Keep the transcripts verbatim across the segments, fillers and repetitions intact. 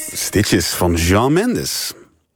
Stitches van Shawn Mendes.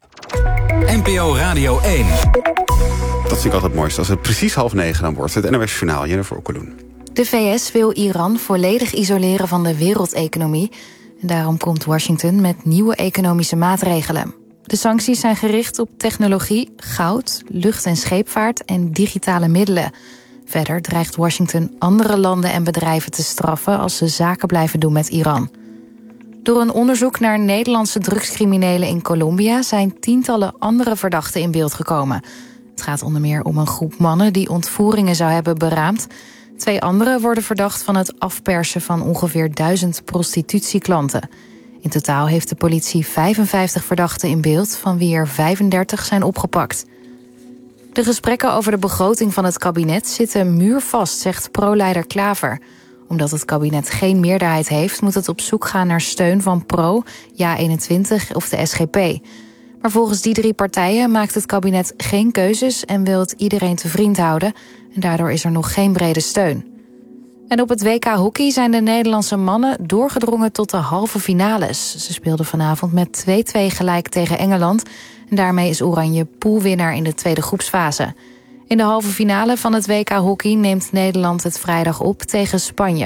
N P O Radio één. Dat vind ik altijd het mooiste. Als het precies half negen dan wordt. Het N O S-journaal, Jennifer Okkeloen. De V S wil Iran volledig isoleren van de wereldeconomie. En daarom komt Washington met nieuwe economische maatregelen. De sancties zijn gericht op technologie, goud, lucht- en scheepvaart en digitale middelen. Verder dreigt Washington andere landen en bedrijven te straffen als ze zaken blijven doen met Iran. Door een onderzoek naar Nederlandse drugscriminelen in Colombia zijn tientallen andere verdachten in beeld gekomen. Het gaat onder meer om een groep mannen die ontvoeringen zou hebben beraamd. Twee anderen worden verdacht van het afpersen van ongeveer duizend prostitutieklanten. In totaal heeft de politie vijfenvijftig verdachten in beeld, van wie er vijfendertig zijn opgepakt. De gesprekken over de begroting van het kabinet zitten muurvast, zegt pro-leider Klaver. Omdat het kabinet geen meerderheid heeft, moet het op zoek gaan naar steun van Pro, Ja eenentwintig of de S G P. Maar volgens die drie partijen maakt het kabinet geen keuzes en wil het iedereen te vriend houden. En daardoor is er nog geen brede steun. En op het W K hockey zijn de Nederlandse mannen doorgedrongen tot de halve finales. Ze speelden vanavond met twee-twee gelijk tegen Engeland. En daarmee is Oranje poolwinnaar in de tweede groepsfase. In de halve finale van het W K hockey neemt Nederland het vrijdag op tegen Spanje.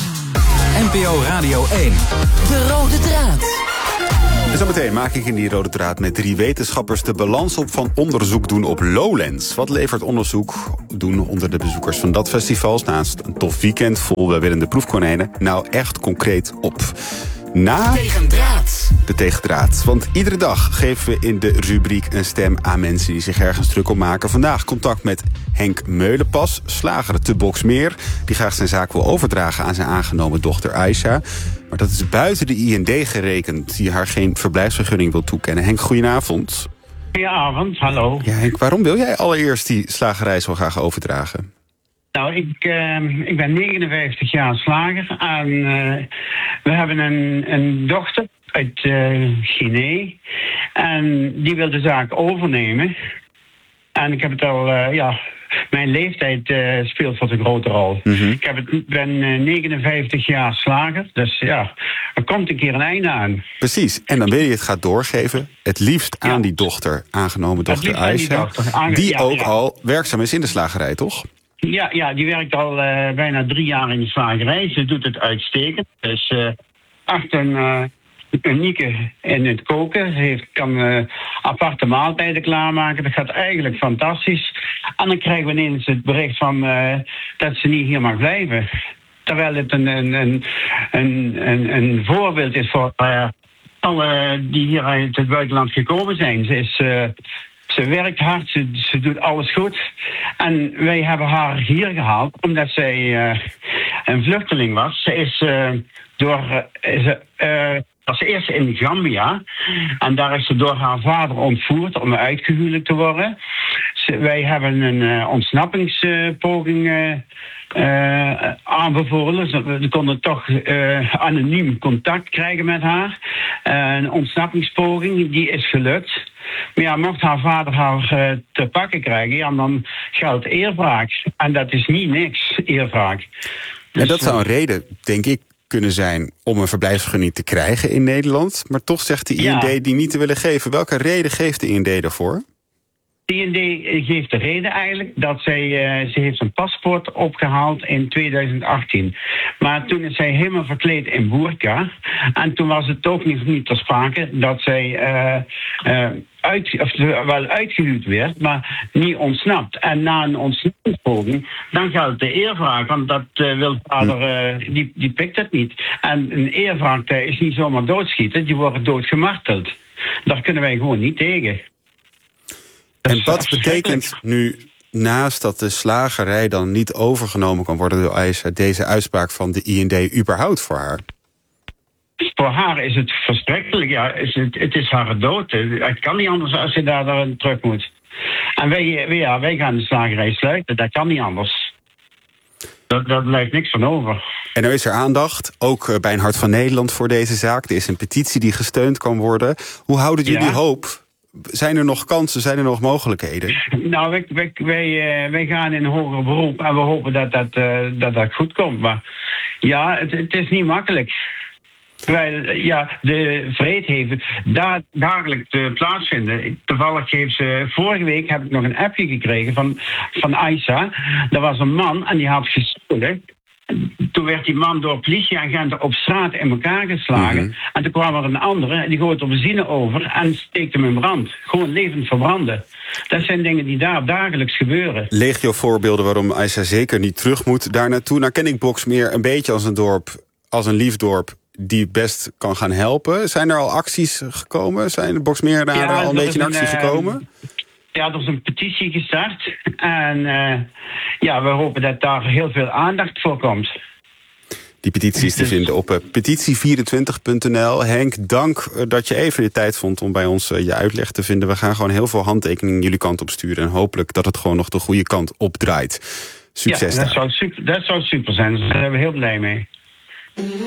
N P O Radio één. De rode draad. En zometeen maak ik in die rode draad met drie wetenschappers de balans op van onderzoek doen op Lowlands. Wat levert onderzoek doen onder de bezoekers van dat festival, naast een tof weekend vol willende proefkonijnen, nou echt concreet op? Na Tegendraad. De tegendraad. Want iedere dag geven we in de rubriek een stem aan mensen die zich ergens druk op maken. Vandaag contact met Henk Meulenpas, slager te Boxmeer, die graag zijn zaak wil overdragen aan zijn aangenomen dochter Aisha. Maar dat is buiten de I N D gerekend, die haar geen verblijfsvergunning wil toekennen. Henk, goedenavond. Goedenavond, hallo. Ja, Henk, waarom wil jij allereerst die slagerij zo graag overdragen? Nou, ik, uh, ik ben negenenvijftig jaar slager en uh, we hebben een, een dochter uit uh, Guinea. En die wil de zaak overnemen. En ik heb het al, uh, ja, mijn leeftijd uh, speelt wat een grote rol. Mm-hmm. Ik heb het, ben uh, negenenvijftig jaar slager, dus ja, er komt een keer een einde aan. Precies, en dan wil je het gaat doorgeven, het liefst aan ja. die dochter, aangenomen dochter Aisha, die, dochter, aange- die ja, ook ja. al werkzaam is in de slagerij, toch? Ja, ja, die werkt al uh, bijna drie jaar in de slagerij. Ze doet het uitstekend. Dus uh, echt een uh, unieke in het koken. Ze heeft, kan uh, aparte maaltijden klaarmaken. Dat gaat eigenlijk fantastisch. En dan krijgen we ineens het bericht van uh, dat ze niet hier mag blijven. Terwijl het een, een, een, een, een, een voorbeeld is voor uh, alle die hier uit het buitenland gekomen zijn. Ze is... Uh, Ze werkt hard, ze, ze doet alles goed. En wij hebben haar hier gehaald omdat zij uh, een vluchteling was. Ze is uh, door... Uh, ze, uh, was eerst in Gambia. En daar is ze door haar vader ontvoerd om uitgehuwelijkd te worden. Ze, wij hebben een uh, ontsnappingspoging uh, uh, aanbevolen. We konden toch uh, anoniem contact krijgen met haar. Uh, een ontsnappingspoging, die is gelukt. Maar ja, mocht haar vader haar uh, te pakken krijgen, ja, dan geldt eerwraak. En dat is niet niks, eerwraak. Dus, en dat zou een reden, denk ik, kunnen zijn om een verblijfsvergunning te krijgen in Nederland. Maar toch zegt de I N D ja. die niet te willen geven. Welke reden geeft de I N D daarvoor? De I N D geeft de reden eigenlijk dat zij, uh, ze heeft een paspoort opgehaald in tweeduizend achttien. Maar toen is zij helemaal verkleed in boerka. En toen was het ook niet, niet ter sprake dat zij uh, uh, uit, of, wel uitgehuwd werd, maar niet ontsnapt. En na een ontsnappingspoging, dan geldt de eerwraak, want dat uh, wil vader, uh, die, die pikt het niet. En een eerwraak uh, is niet zomaar doodschieten, die worden doodgemarteld. Daar kunnen wij gewoon niet tegen. En wat betekent nu, naast dat de slagerij dan niet overgenomen kan worden door Aisha, deze uitspraak van de I N D überhaupt voor haar? Voor haar is het verschrikkelijk. Ja, is het, het is haar dood. Het kan niet anders als je daar, daar terug moet. En wij, wij, ja, wij gaan de slagerij sluiten. Dat kan niet anders. Dat, dat blijft niks van over. En er is er aandacht, ook bij een Hart van Nederland, voor deze zaak. Er is een petitie die gesteund kan worden. Hoe houden jullie ja. hoop? Zijn er nog kansen, zijn er nog mogelijkheden? Nou, wij, wij, wij, wij gaan in een hoger beroep en we hopen dat dat, uh, dat, dat goed komt. Maar ja, het, het is niet makkelijk. Terwijl ja, de vreedheden da- dagelijks uh, plaatsvinden. Toevallig heeft ze, vorige week heb ik nog een appje gekregen van, van Aisa. Er was een man en die had gestolen. Toen werd die man door politieagenten op straat in elkaar geslagen. Mm-hmm. En toen kwam er een andere, die gooit er benzine over en steekt hem in brand. Gewoon levend verbranden. Dat zijn dingen die daar dagelijks gebeuren. Legio voorbeelden waarom Aisa zeker niet terug moet daar naartoe. Nou ken ik Boxmeer een beetje als een dorp, als een lief dorp die best kan gaan helpen. Zijn er al acties gekomen? Zijn de Boxmeeraren ja, al een beetje in actie een, gekomen? Ja, er is een petitie gestart. En uh, ja, we hopen dat daar heel veel aandacht voor komt. Die petitie is te dus vinden op uh, petitie vierentwintig punt n l. Henk, dank uh, dat je even de tijd vond om bij ons uh, je uitleg te vinden. We gaan gewoon heel veel handtekeningen jullie kant op sturen. En hopelijk dat het gewoon nog de goede kant opdraait. Succes ja, dat zou, super, dat zou super zijn. Daar zijn we heel blij mee.